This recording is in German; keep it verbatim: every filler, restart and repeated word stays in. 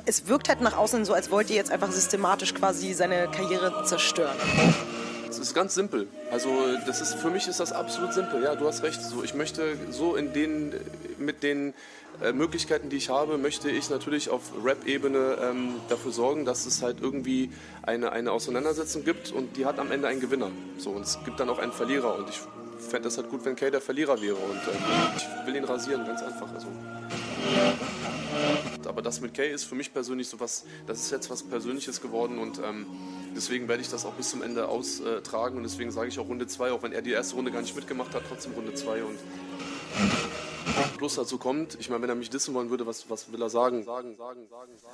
es wirkt halt nach außen so, als wollte ihr jetzt einfach systematisch quasi seine Karriere zerstören. Es ist ganz simpel. Also das ist, für mich ist das absolut simpel. Ja, du hast recht. So, ich möchte so in den, mit den äh, Möglichkeiten, die ich habe, möchte ich natürlich auf Rap-Ebene ähm, dafür sorgen, dass es halt irgendwie eine, eine Auseinandersetzung gibt und die hat am Ende einen Gewinner. So, und es gibt dann auch einen Verlierer und ich fände das halt gut, wenn Kay der Verlierer wäre und ähm, ich will ihn rasieren, ganz einfach. Also. Aber das mit Kay ist für mich persönlich so was, das ist jetzt was Persönliches geworden und ähm, deswegen werde ich das auch bis zum Ende austragen und deswegen sage ich auch Runde zwei, auch wenn er die erste Runde gar nicht mitgemacht hat, trotzdem Runde zwei und plus dazu kommt, ich meine, wenn er mich dissen wollen würde, was, was will er sagen? Sagen, sagen, sagen, sagen.